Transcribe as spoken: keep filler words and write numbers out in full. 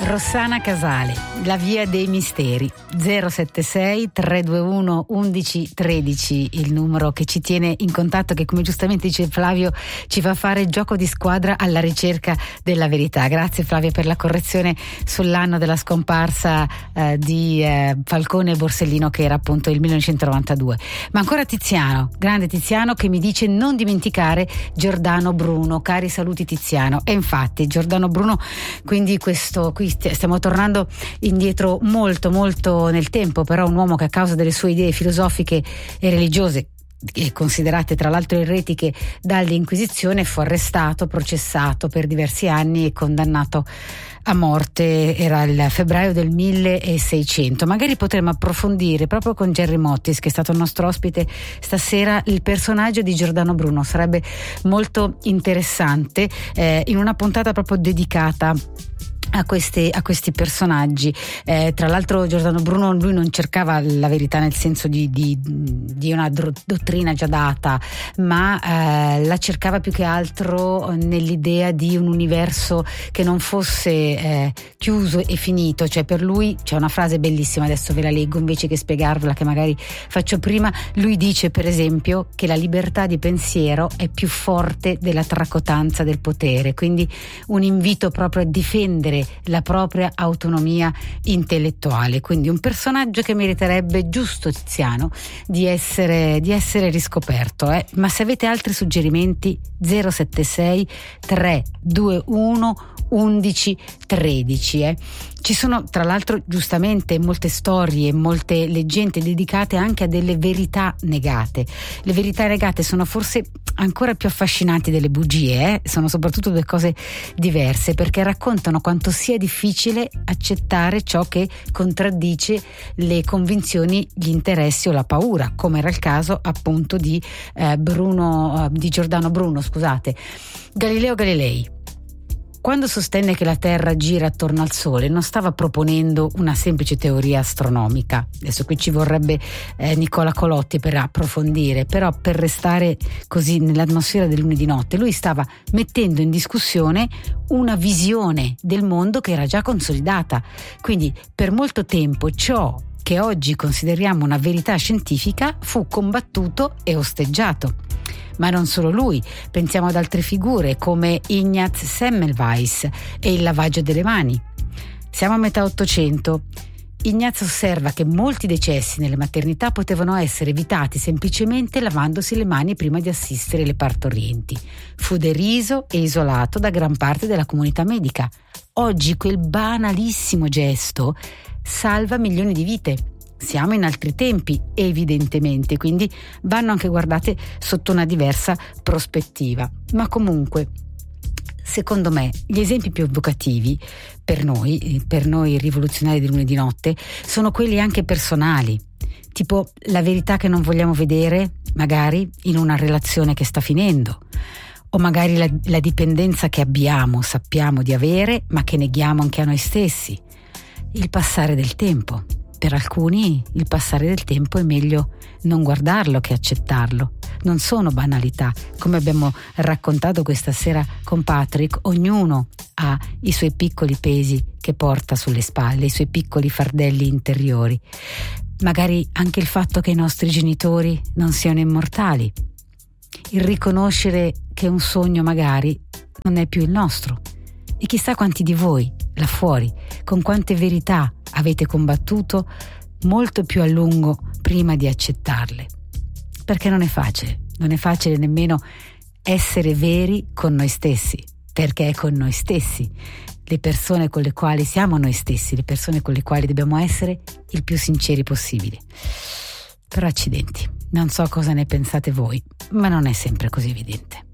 Rossana Casale, La via dei misteri. Zero sette sei tre due uno undici tredici, il numero che ci tiene in contatto, che, come giustamente dice Flavio, ci fa fare gioco di squadra alla ricerca della verità. Grazie Flavio per la correzione sull'anno della scomparsa eh, di eh, Falcone e Borsellino, che era appunto il millenovecentonovantadue. Ma ancora Tiziano, grande Tiziano, che mi dice non dimenticare Giordano Bruno. Cari saluti Tiziano. E infatti Giordano Bruno, quindi questo qui stiamo tornando indietro molto molto nel tempo, però un uomo che a causa delle sue idee filosofiche e religiose, e considerate tra l'altro eretiche dall'Inquisizione, fu arrestato, processato per diversi anni e condannato a morte. Era il febbraio del milleseicento. Magari potremmo approfondire proprio con Gerry Mottis, che è stato il nostro ospite stasera, il personaggio di Giordano Bruno. Sarebbe molto interessante eh, in una puntata proprio dedicata a questi, a questi personaggi. Eh, tra l'altro Giordano Bruno, lui non cercava la verità nel senso di, di, di una dottrina già data, ma eh, la cercava più che altro nell'idea di un universo che non fosse eh, chiuso e finito. Cioè, per lui c'è una frase bellissima, adesso ve la leggo invece che spiegarvela, che magari faccio prima. Lui dice per esempio che la libertà di pensiero è più forte della tracotanza del potere, quindi un invito proprio a difendere la propria autonomia intellettuale. Quindi un personaggio che meriterebbe, giusto Tiziano, di essere, di essere riscoperto. Eh? Ma se avete altri suggerimenti, zero sette sei tre due uno undici tredici. Eh. Ci sono tra l'altro giustamente molte storie, molte leggende dedicate anche a delle verità negate. Le verità negate sono forse ancora più affascinanti delle bugie, eh? Sono soprattutto due cose diverse, perché raccontano quanto sia difficile accettare ciò che contraddice le convinzioni, gli interessi o la paura, come era il caso appunto di eh, Bruno, di Giordano Bruno, scusate. Galileo Galilei, quando sostenne che la Terra gira attorno al Sole, non stava proponendo una semplice teoria astronomica. Adesso qui ci vorrebbe eh, Nicola Colotti per approfondire, però per restare così nell'atmosfera del lunedì notte, lui stava mettendo in discussione una visione del mondo che era già consolidata. Quindi per molto tempo ciò che oggi consideriamo una verità scientifica fu combattuto e osteggiato. Ma non solo lui, pensiamo ad altre figure come Ignaz Semmelweis e il lavaggio delle mani. Siamo a metà Ottocento. Ignaz osserva che molti decessi nelle maternità potevano essere evitati semplicemente lavandosi le mani prima di assistere le partorienti. Fu deriso e isolato da gran parte della comunità medica. Oggi quel banalissimo gesto salva milioni di vite. Siamo in altri tempi, evidentemente, quindi vanno anche guardate sotto una diversa prospettiva. Ma comunque, secondo me, gli esempi più evocativi per noi, per noi rivoluzionari di lunedì notte, sono quelli anche personali, tipo la verità che non vogliamo vedere, magari in una relazione che sta finendo, o magari la, la dipendenza che abbiamo, sappiamo di avere, ma che neghiamo anche a noi stessi. Il passare del tempo. Per alcuni il passare del tempo è meglio non guardarlo che accettarlo. Non sono banalità, come abbiamo raccontato questa sera con Patrick. Ognuno ha i suoi piccoli pesi che porta sulle spalle, i suoi piccoli fardelli interiori. Magari anche il fatto che i nostri genitori non siano immortali. Il riconoscere che un sogno magari non è più il nostro. E chissà quanti di voi, là fuori, con quante verità avete combattuto molto più a lungo prima di accettarle. Perché non è facile, non è facile nemmeno essere veri con noi stessi, perché è con noi stessi, le persone con le quali siamo noi stessi, le persone con le quali dobbiamo essere il più sinceri possibile. Però accidenti, non so cosa ne pensate voi, ma non è sempre così evidente.